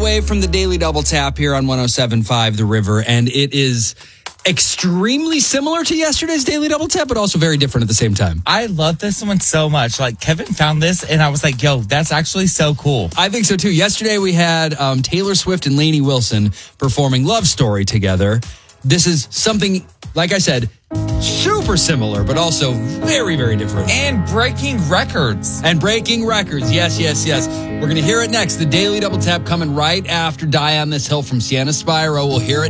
away from the Daily Double Tap here on 107.5 The River, and it is extremely similar to yesterday's Daily Double Tap, but also very different at the same time. I love this one so much. Like, Kevin found this, and I was like, yo, that's actually so cool. I think so, too. Yesterday, we had Taylor Swift and Lainey Wilson performing Love Story together. This is something, like I said, super similar, but also very, very different. And breaking records. Yes. We're going to hear it next. The Daily Double Tap coming right after Die on This Hill from Sienna Spyro. We'll hear it